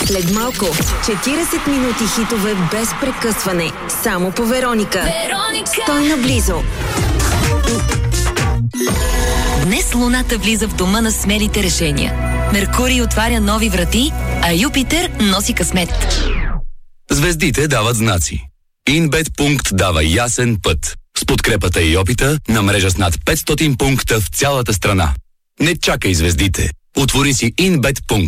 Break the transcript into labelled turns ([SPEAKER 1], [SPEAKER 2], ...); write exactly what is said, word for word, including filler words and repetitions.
[SPEAKER 1] След малко четирийсет минути хитове без прекъсване. Само по Вероника. Вероника. Стой наблизо.
[SPEAKER 2] Днес Луната влиза в дома на смелите решения. Меркурий отваря нови врати, а Юпитер носи късмет.
[SPEAKER 3] Звездите дават знаци. Инбет Пункт дава ясен път. С подкрепата и опита на мрежа с над петстотин пункта в цялата страна. Не чакай звездите. Отвори си Инбет Пункт.